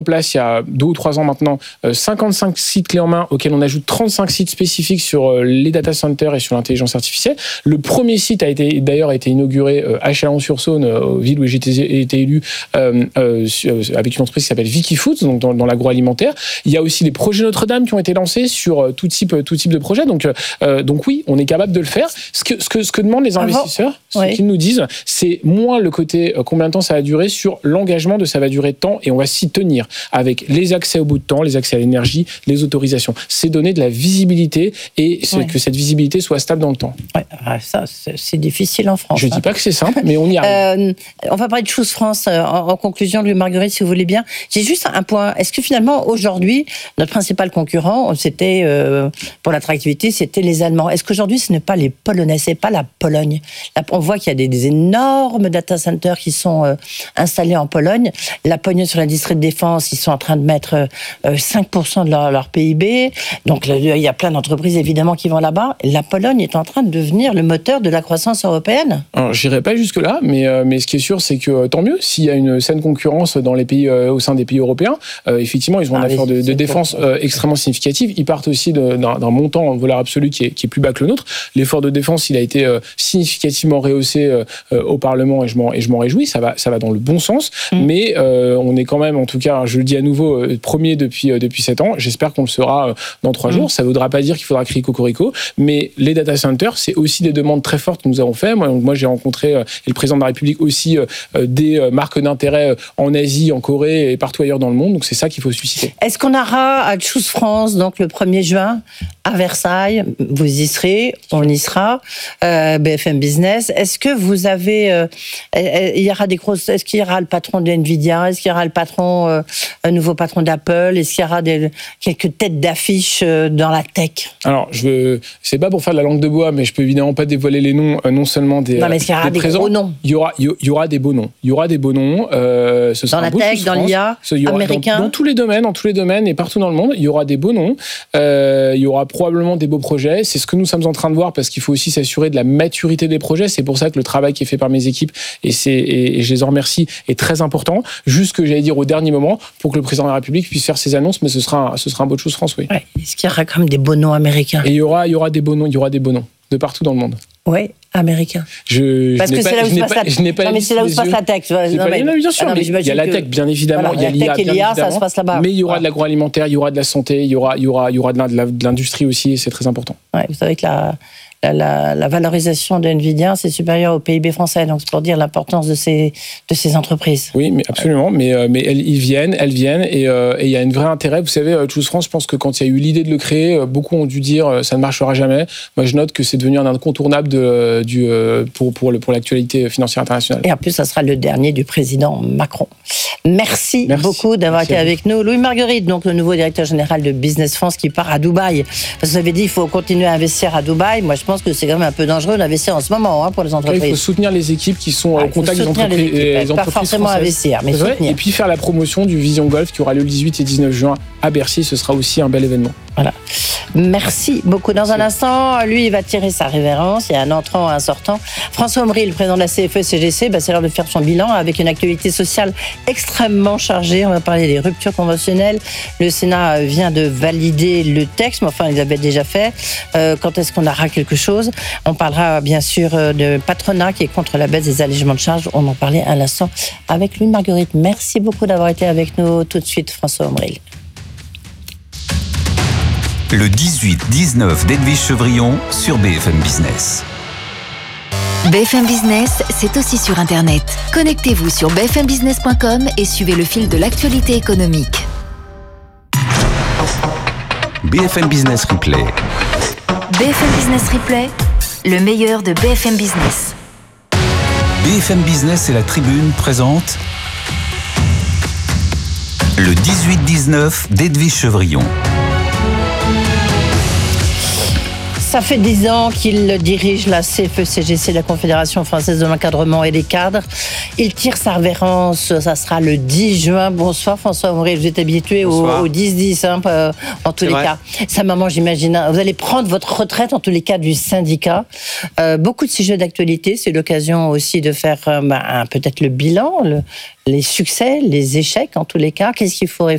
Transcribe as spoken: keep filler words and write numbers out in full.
place il y a deux ou trois ans maintenant euh, cinquante-cinq sites clés en main auxquels on ajoute trente-cinq sites spécifiques sur euh, les data centers et sur l'intelligence artificielle. Le premier site a été d'ailleurs a été inauguré euh, à Chalon-sur-Saône, euh, ville où j'ai été, été élu, euh, euh, avec une entreprise qui s'appelle Vicky Foods, donc dans, dans l'agroalimentaire. Il y a aussi les projets Notre-Dame qui ont été lancés sur euh, tout type tout type de projet. Donc euh, donc oui, on est capable de le faire. Ce que ce que ce que demandent les investisseurs, Avant, ce oui. qu'ils nous disent, c'est moins le côté euh, combien de temps ça va durer sur l'engagement de ça va durer de temps et on va s'y tenir avec les accès au bout de temps, les accès à l'énergie, les autorisations. C'est donner de la visibilité et ouais. que cette visibilité soit stable dans le temps. Ouais, ça, c'est, c'est difficile en France. Je ne hein. dis pas que c'est simple, mais on y arrive. Euh, on va parler de Choose France en, en conclusion, Louis-Marguerite, si vous voulez bien. J'ai juste un point. Est-ce que finalement, aujourd'hui, notre principal concurrent, c'était, euh, pour l'attractivité, c'était les Allemands. Est-ce qu'aujourd'hui, ce n'est pas les Polonais, ce n'est pas la Pologne? Là, on voit qu'il y a des, des énormes data centers qui sont euh, installés en Pologne. La Pologne, sur l'industrie de défense, ils sont en train de mettre euh, cinq pour cent de leur, leur P I B. Donc, là, il y a plein d'entreprises, évidemment, qui vont là-bas. La Pologne est en train de devenir le moteur de la croissance européenne. Alors, j'irai pas jusque-là, mais, euh, mais ce qui est sûr, c'est que euh, tant mieux. S'il y a une saine concurrence dans les pays, euh, au sein des pays européens, euh, effectivement, ils ont ah, un effort de, de défense euh, extrêmement significatif. Ils partent aussi de, d'un, d'un montant en valeur absolue qui est, qui est plus bas que le nôtre. L'effort de défense, il a été euh, significativement rehaussé euh, euh, au Parlement et je m'en, et je m'en réjouis. Ça va, ça va dans le bon sens, mmh. mais euh, on est quand même, en tout cas, je le dis à nouveau, euh, premier depuis, euh, depuis sept ans. J'espère qu'on le sera euh, dans trois mmh. jours. Ça ne voudra pas dire qu'il faudra crier cocorico, mais les data centers, c'est aussi des demandes très fortes que nous avons fait. Moi, donc, moi j'ai rencontré, euh, et le président de la République aussi, euh, des euh, marques d'intérêt euh, en Asie, en Corée et partout ailleurs dans le monde. Donc c'est ça qu'il faut susciter. Est-ce qu'on aura à Choose France, donc le premier juin, à Versailles? Vous y serez, on y sera. Euh, B F M Business. Est-ce que vous avez, euh, il y aura des grosses, est-ce qu'il y aura le patron de Nvidia? Est-ce qu'il y aura le patron, euh, un nouveau patron d'Apple? Est-ce qu'il y aura des, quelques têtes d'affiche dans la tech? Alors, je veux, c'est pas pour faire de la langue de bois, mais je peux évidemment pas dévoiler les noms, euh, non seulement des, non, mais est-ce qu'il y aura des, des gros noms? Il y aura, il y aura des beaux noms. Il y aura des beaux noms. Euh, ce dans la tech, dans l'I A, américain. Dans, dans tous les domaines, dans tous les domaines et partout dans le monde, il y aura des beaux noms. Euh, il y aura probablement des beaux projets. C'est ce que nous sommes en train de voir parce qu'il faut aussi s'assurer de la maturité des projets. C'est pour ça que le travail qui est fait par mes équipes, et, c'est, et, et je les en remercie, est très important. Juste que j'allais dire au dernier moment pour que le président de la République puisse faire ses annonces, mais ce sera un, ce sera un beau de Choose France, oui. Ouais. Est-ce qu'il y aura quand même des beaux noms américains? Et il y aura, il y aura des beaux noms, il y aura des beaux noms de partout dans le monde. Oui, américain. Je, Parce je que c'est pas, là où se passe la tech. Je n'ai pas non, mais c'est là où se passe la tech. Non, mais, non, bien sûr, ah, non, mais il y a la tech, bien évidemment. Voilà, il y a la tech et l'I A, ça se passe là-bas. Mais il y aura ouais. de l'agroalimentaire, il y aura de la santé, il y aura, il y aura, il y aura de l'industrie aussi, et c'est très important. Ouais, vous savez que la, la, la, la valorisation de Nvidia, c'est supérieur au P I B français. Donc, c'est pour dire l'importance de ces, de ces entreprises. Oui, mais absolument. Ouais. Mais, mais elles, ils viennent, elles viennent, et euh, il y a un vrai intérêt. Vous savez, Choose France, je pense que quand il y a eu l'idée de le créer, beaucoup ont dû dire ça ne marchera jamais. Moi, je note que c'est devenu un incontournable de, du, pour, pour, le, pour l'actualité financière internationale. Et en plus, ça sera le dernier du président Macron. Merci, Merci. beaucoup d'avoir Merci été avec nous. Louis-Marguerite, donc le nouveau directeur général de Business France qui part à Dubaï. Parce que vous avez dit qu'il faut continuer à investir à Dubaï. Moi, je pense que c'est quand même un peu dangereux d'investir en ce moment hein, pour les entreprises. Il faut soutenir les équipes qui sont ah, au contact des entreprises, les équipes, les pas entreprises forcément françaises. Investir, mais soutenir. Et puis faire la promotion du Vision Golf qui aura lieu le dix-huit et dix-neuf juin à Bercy. Ce sera aussi un bel événement. Voilà. Merci beaucoup. Dans un instant, lui, il va tirer sa révérence. Il y a un entrant et un sortant. François Omry, le président de la C F E C G C, bah, c'est l'heure de faire son bilan avec une actualité sociale extrêmement chargée. On va parler des ruptures conventionnelles. Le Sénat vient de valider le texte, mais enfin, ils l'avaient déjà fait. Euh, quand est-ce qu'on aura quelque chose? On parlera bien sûr de patronat qui est contre la baisse des allégements de charges. On en parlait à l'instant avec Louis-Marguerite. Merci beaucoup d'avoir été avec nous. Tout de suite, François Omry. Le dix-huit dix-neuf d'Edwige Chevrillon sur B F M Business. B F M Business, c'est aussi sur Internet. Connectez-vous sur b f m business point com et suivez le fil de l'actualité économique. B F M Business Replay. B F M Business Replay, le meilleur de B F M Business. B F M Business et la Tribune présentent le dix-huit dix-neuf d'Edwige Chevrillon. Ça fait dix ans qu'il dirige la C F E C G C, la Confédération française de l'encadrement et des cadres. Il tire sa révérence, ça sera le dix juin. Bonsoir François Omry, vous êtes habitué au, au dix dix, hein, en tous C'est les vrai. cas. Sa maman, j'imagine, vous allez prendre votre retraite en tous les cas du syndicat. Euh, beaucoup de sujets d'actualité, c'est l'occasion aussi de faire euh, bah, peut-être le bilan, le, les succès, les échecs en tous les cas. Qu'est-ce qu'il faudrait